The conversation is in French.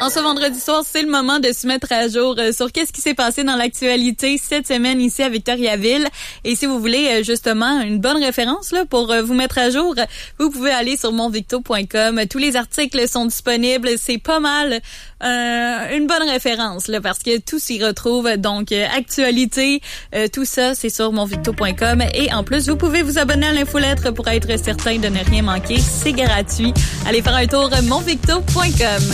En ce vendredi soir, c'est le moment de se mettre à jour sur qu'est-ce qui s'est passé dans l'actualité cette semaine ici à Victoriaville. Et si vous voulez justement une bonne référence là pour vous mettre à jour, vous pouvez aller sur monvicto.com. Tous les articles sont disponibles. C'est pas mal une bonne référence là parce que tout s'y retrouve. Donc actualité, tout ça c'est sur monvicto.com. Et en plus, vous pouvez vous abonner à l'infolettre pour être certain de ne rien manquer. C'est gratuit. Allez faire un tour monvicto.com.